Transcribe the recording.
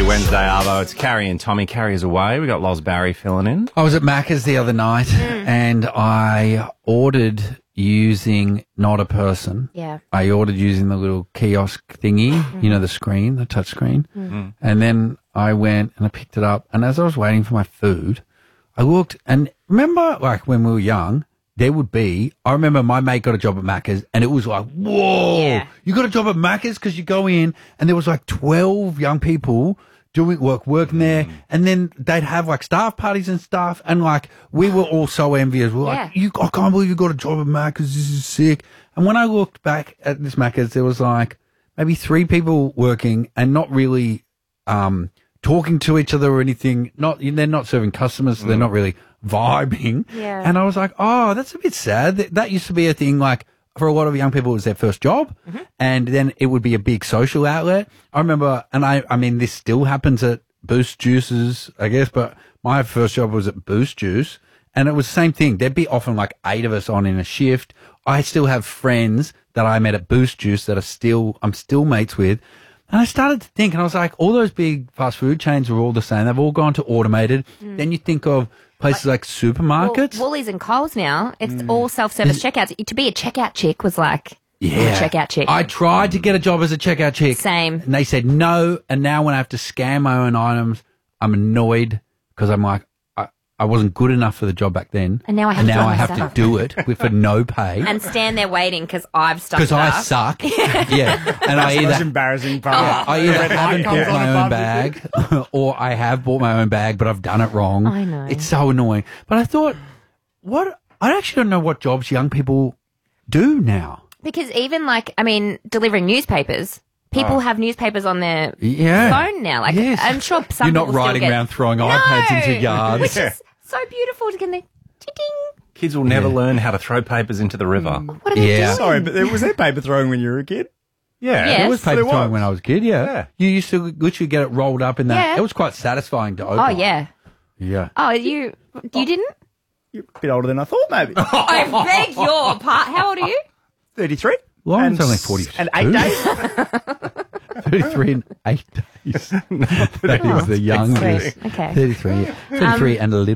your Wednesday, Arvo. It's Carrie and Tommy. Carrie is away. We got Loz Barry filling in. I was at Macca's the other night and I ordered using not a person. Yeah. I ordered using the little kiosk thingy, you know, the screen, the touch screen. And then I went and I picked it up. And as I was waiting for my food, I looked and remember like when we were young, I remember my mate got a job at Macca's and it was like, whoa, you got a job at Macca's? Because you go in and there was like 12 young people working there, and then they'd have like staff parties and stuff, and like we were all so envious. We were like, I can't believe you got a job at Macca's, this is sick. And when I looked back at this Macca's, there was like maybe 3 people working and not really talking to each other or anything. They're not serving customers, so they're not really vibing. Yeah. And I was like, oh, that's a bit sad. That used to be a thing, like for a lot of young people, it was their first job, and then it would be a big social outlet. I remember, and I mean, this still happens at Boost Juices, I guess, but my first job was at Boost Juice, and it was the same thing. There'd be often like 8 of us on in a shift. I still have friends that I met at Boost Juice that I'm still mates with. And I started to think, and I was like, all those big fast food chains are all the same. They've all gone to automated. Then you think of places like supermarkets. Well, Woolies and Coles now, it's all self-service checkouts. To be a checkout chick was like, a checkout chick. I tried to get a job as a checkout chick. Same. And they said no. And now when I have to scan my own items, I'm annoyed because I'm like, I wasn't good enough for the job back then. And now I have to do it I have myself. to do it for no pay. And stand there waiting because I've stuck Because it I up. suck. Yeah. And I That's the most either embarrassing part. I either haven't comes bought on my a own bag or I have bought my own bag, but I've done it wrong. I know. It's so annoying. But I thought, I actually don't know what jobs young people do now. Because even delivering newspapers, people have newspapers on their phone now. Like, Yes. I'm sure some You're not people still riding get- around throwing iPads into yards. Which is so beautiful to get the ding. Kids will never learn how to throw papers into the river. What are they doing? Sorry, but was there paper throwing when you were a kid? Yeah. Yes. There was paper There was. throwing when I was a kid, Yeah. You used to literally get it rolled up in that. Yeah. It was quite satisfying to open. Oh, yeah. Yeah. Oh, you didn't? You're a bit older than I thought, maybe. I beg your pardon. How old are you? 33. Lauren's And only s- 42. And 8 days. 33 and 8 days. That is the youngest. Okay. 33 and a little.